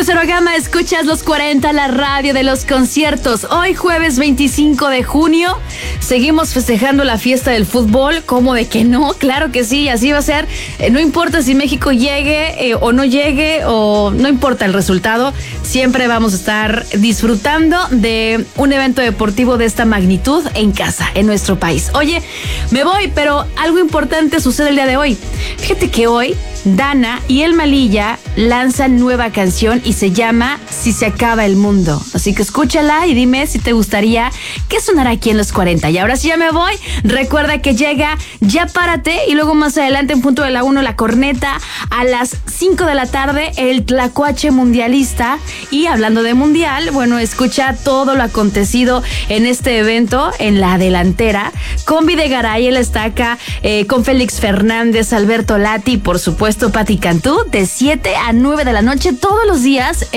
Cero Gama, escuchas los 40, la radio de los conciertos. Hoy jueves 25 de junio, seguimos festejando la fiesta del fútbol. ¿Cómo de que no? Claro que sí, así va a ser. No importa si México llegue o no llegue, o no importa el resultado, siempre vamos a estar disfrutando de un evento deportivo de esta magnitud en casa, en nuestro país. Oye, me voy, pero algo importante sucede el día de hoy. Fíjate que hoy Dana y El Malilla lanzan nueva canción y se llama Si se acaba el mundo. Así que escúchala y dime si te gustaría que sonara aquí en los 40. Y ahora sí ya me voy. Recuerda que llega Ya Párate y luego más adelante en punto de la 1 la corneta. A las 5 de la tarde el Tlacuache Mundialista. Y hablando de mundial, bueno, escucha todo lo acontecido en este evento en la delantera con Videgaray, el Estaca, con Félix Fernández, Alberto Lati y por supuesto Pati Cantú, de 7 a 9 de la noche todos los días.